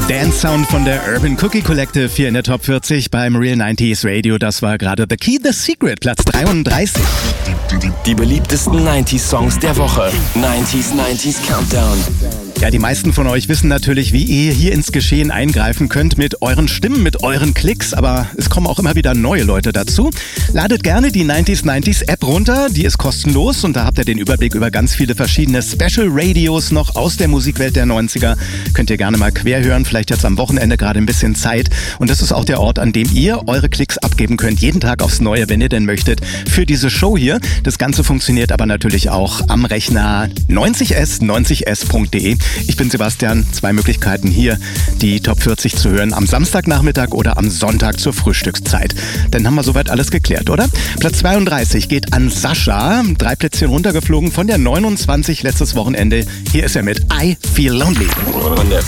Dance Sound von der Urban Cookie Collective hier in der Top 40 beim Real 90s Radio. Das war gerade The Key, The Secret, Platz 33. Die beliebtesten 90s Songs der Woche. 90s Countdown. Ja, die meisten von euch wissen natürlich, wie ihr hier ins Geschehen eingreifen könnt mit euren Stimmen, mit euren Klicks, aber es kommen auch immer wieder neue Leute dazu. Ladet gerne die 90s App runter, die ist kostenlos und da habt ihr den Überblick über ganz viele verschiedene Special Radios noch aus der Musikwelt der 90er. Könnt ihr gerne mal quer hören, vielleicht jetzt am Wochenende gerade ein bisschen Zeit. Und das ist auch der Ort, an dem ihr eure Klicks abgeben könnt, jeden Tag aufs Neue, wenn ihr denn möchtet, für diese Show hier. Das Ganze funktioniert aber natürlich auch am Rechner 90s.de. Ich bin Sebastian, 2 Möglichkeiten hier, die Top 40 zu hören, am Samstagnachmittag oder am Sonntag zur Frühstückszeit. Dann haben wir soweit alles geklärt, oder? Platz 32 geht an Sascha, 3 Plätzchen runtergeflogen von der 29 letztes Wochenende. Hier ist er mit I Feel Lonely. Von der